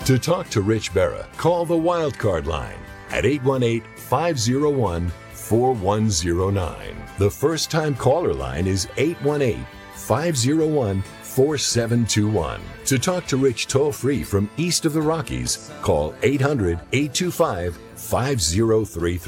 To talk to Rich Berra, call the Wildcard line at 818-501-4109. The first-time caller line is 818-501-4721. To talk to Rich toll-free from east of the Rockies, call 800-825-5033.